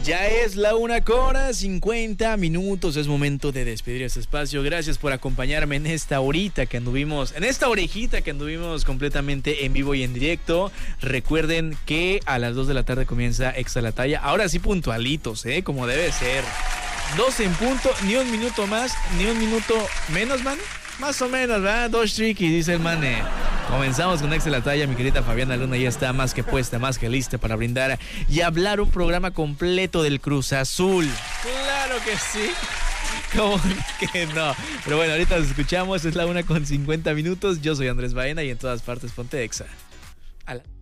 Ya es la 1:50. Es momento de despedir este espacio. Gracias por acompañarme en esta orejita que anduvimos completamente en vivo y en directo. Recuerden que a las 2 de la tarde comienza Extra la Talla. Ahora sí puntualitos, como debe ser. 12 en punto, ni un minuto más, ni un minuto menos, man. Más o menos, ¿verdad? 2 tricky, dice el mane. Comenzamos con Extra la Talla. Mi querida Fabiana Luna ya está más que puesta, más que lista para brindar y hablar un programa completo del Cruz Azul. Claro que sí. ¿Cómo que no? Pero bueno, ahorita nos escuchamos. Es la 1:50. Yo soy Andrés Baena y en todas partes ponte Exa. Ala.